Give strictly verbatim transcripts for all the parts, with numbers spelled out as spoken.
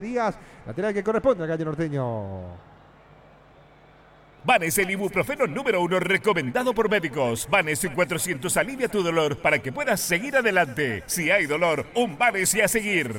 Díaz, lateral que corresponde al Gallo Norteño. Vanes, el ibuprofeno número uno recomendado por médicos. Vanes en cuatrocientos alivia tu dolor para que puedas seguir adelante. Si hay dolor, un Vanes y a seguir.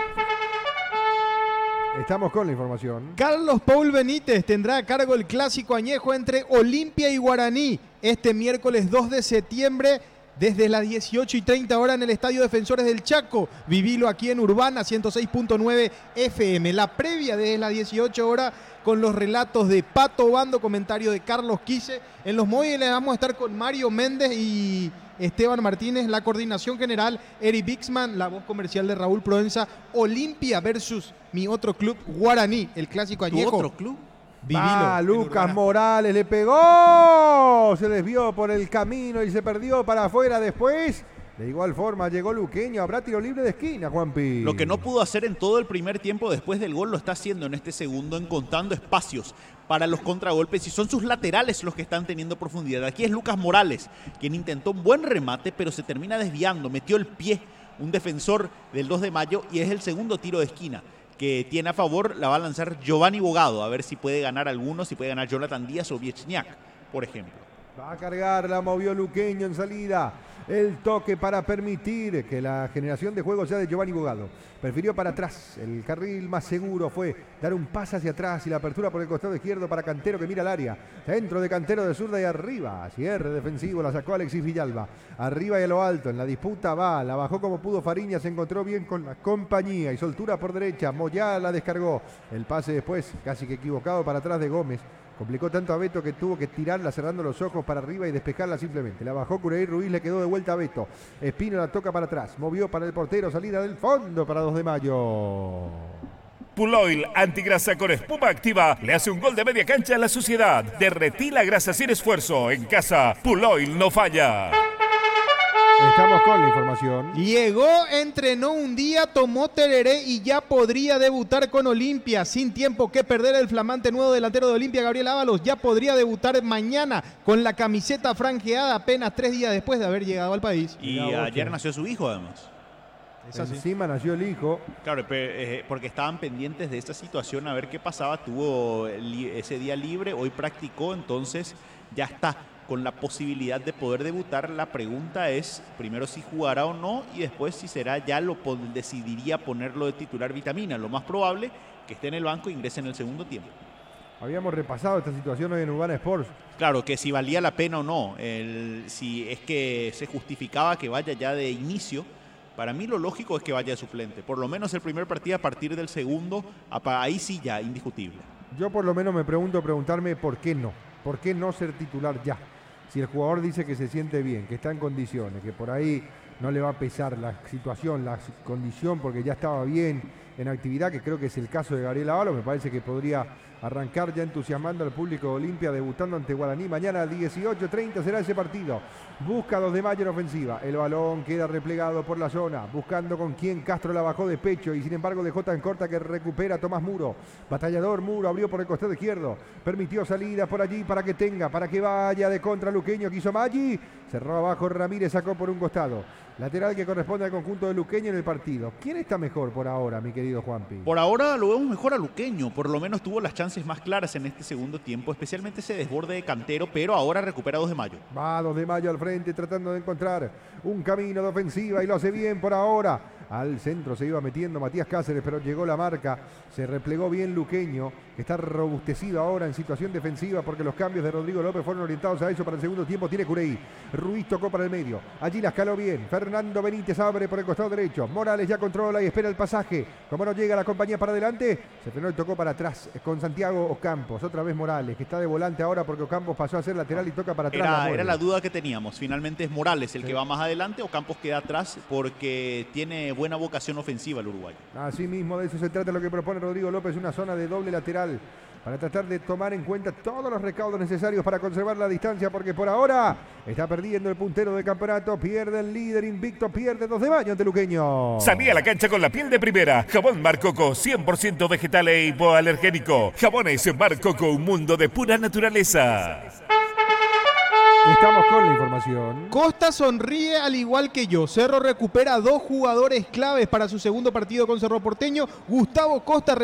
Estamos con la información. Carlos Paul Benítez tendrá a cargo el clásico añejo entre Olimpia y Guaraní este miércoles dos de septiembre desde las dieciocho y treinta horas en el Estadio Defensores del Chaco. Vivilo aquí en Urbana ciento seis punto nueve F M. La previa desde las dieciocho horas con los relatos de Pato Bando, comentario de Carlos Quise. En los móviles vamos a estar con Mario Méndez y Esteban Martínez, la coordinación general, Eric Bixman, la voz comercial de Raúl Proenza. Olimpia versus mi otro club, Guaraní, el clásico añejo. ¿Tu otro club? Vivilo. Ah, Lucas Morales le pegó, se desvió por el camino y se perdió para afuera después. De igual forma llegó Luqueño, habrá tiro libre de esquina, Juanpi. Lo que no pudo hacer en todo el primer tiempo después del gol lo está haciendo en este segundo, encontrando espacios para los contragolpes y son sus laterales los que están teniendo profundidad. Aquí es Lucas Morales, quien intentó un buen remate, pero se termina desviando, metió el pie, un defensor del dos de mayo y es el segundo tiro de esquina que tiene a favor, la va a lanzar Giovanni Bogado, a ver si puede ganar alguno, si puede ganar Jonathan Díaz o Viechniak, por ejemplo. Va a cargar, la movió Luqueño en salida. El toque para permitir que la generación de juego sea de Giovanni Bogado. Prefirió para atrás. El carril más seguro fue dar un pase hacia atrás y la apertura por el costado izquierdo para Cantero que mira al área. Centro de Cantero de zurda y arriba. Cierre defensivo, la sacó Alexis Villalba. Arriba y a lo alto. En la disputa va. La bajó como pudo Fariña. Se encontró bien con la compañía. Y soltura por derecha. Moyá la descargó. El pase después, casi que equivocado para atrás de Gómez. Complicó tanto a Beto que tuvo que tirarla cerrando los ojos para arriba y despejarla simplemente. La bajó Cureí Ruiz, le quedó de vuelta a Beto. Espino la toca para atrás. Movió para el portero, salida del fondo para dos de mayo. Puloil antigrasa con espuma activa le hace un gol de media cancha a la suciedad. Derretí la grasa sin esfuerzo. En casa, Puloil no falla. Estamos con la información. Llegó, entrenó un día, tomó tereré y ya podría debutar con Olimpia. Sin tiempo que perder, el flamante nuevo delantero de Olimpia, Gabriel Ábalos, ya podría debutar mañana con la camiseta franjeada apenas tres días después de haber llegado al país. Y ayer nació su hijo, además. Es así. Encima nació el hijo. Claro, porque estaban pendientes de esta situación, a ver qué pasaba. Tuvo ese día libre, hoy practicó, entonces ya está con la posibilidad de poder debutar. La pregunta es, primero si jugará o no, y después si será ya lo decidiría ponerlo de titular Vitamina. Lo más probable que esté en el banco e ingrese en el segundo tiempo. Habíamos repasado esta situación hoy en Urbana Sports. Claro, que si valía la pena o no, el, si es que se justificaba que vaya ya de inicio. Para mí lo lógico es que vaya de suplente. Por lo menos el primer partido, a partir del segundo, ahí sí ya, indiscutible. Yo por lo menos me pregunto, preguntarme por qué no. ¿Por qué no ser titular ya? Si el jugador dice que se siente bien, que está en condiciones, que por ahí no le va a pesar la situación, la condición, porque ya estaba bien en actividad, que creo que es el caso de Gabriel Ábalos, me parece que podría arrancar ya entusiasmando al público de Olimpia, debutando ante Guaraní. Mañana a dieciocho treinta será ese partido. Busca dos de mayo en ofensiva. El balón queda replegado por la zona, buscando con quién. Castro la bajó de pecho y sin embargo dejó tan corta que recupera Tomás Muro. Batallador Muro abrió por el costado izquierdo. Permitió salida por allí para que tenga, para que vaya de contra Luqueño. Quiso Maggi. Cerró abajo Ramírez, sacó por un costado. Lateral que corresponde al conjunto de Luqueño en el partido. ¿Quién está mejor por ahora, mi querido Juanpi? Por ahora lo vemos mejor a Luqueño. Por lo menos tuvo las chances más claras en este segundo tiempo, especialmente ese desborde de Cantero, pero ahora recupera dos de mayo. Va dos de mayo al frente tratando de encontrar un camino de ofensiva y lo hace bien por ahora. Al centro se iba metiendo Matías Cáceres, pero llegó la marca. Se replegó bien Luqueño, que está robustecido ahora en situación defensiva porque los cambios de Rodrigo López fueron orientados a eso para el segundo tiempo. Tiene Cureí. Ruiz tocó para el medio. Allí la escaló bien. Fernando Benítez abre por el costado derecho. Morales ya controla y espera el pasaje. Como no llega la compañía para adelante, se frenó y tocó para atrás con Santiago Ocampos. Otra vez Morales, que está de volante ahora porque Ocampos pasó a ser lateral y toca para atrás. Era, la, era la duda que teníamos. Finalmente es Morales el sí. que va más adelante. Ocampos queda atrás porque tiene buena vocación ofensiva el uruguayo. Así mismo, de eso se trata lo que propone Rodrigo López, una zona de doble lateral para tratar de tomar en cuenta todos los recaudos necesarios para conservar la distancia, porque por ahora está perdiendo el puntero del campeonato, pierde el líder invicto, pierde dos de mayo ante Luqueño. Salí a la cancha con la piel de primera. Jabón Mar Coco, cien por ciento vegetal e hipoalergénico. Jabones Mar Coco, un mundo de pura naturaleza. Estamos con la información. Costa sonríe al igual que yo. Cerro recupera dos jugadores claves para su segundo partido con Cerro Porteño. Gustavo Costa